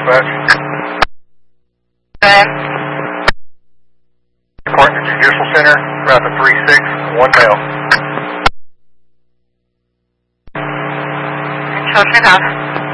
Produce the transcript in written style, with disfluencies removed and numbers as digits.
dispatch. Go ahead. Department Judicial Center, route to 36, 1 male. Children enough.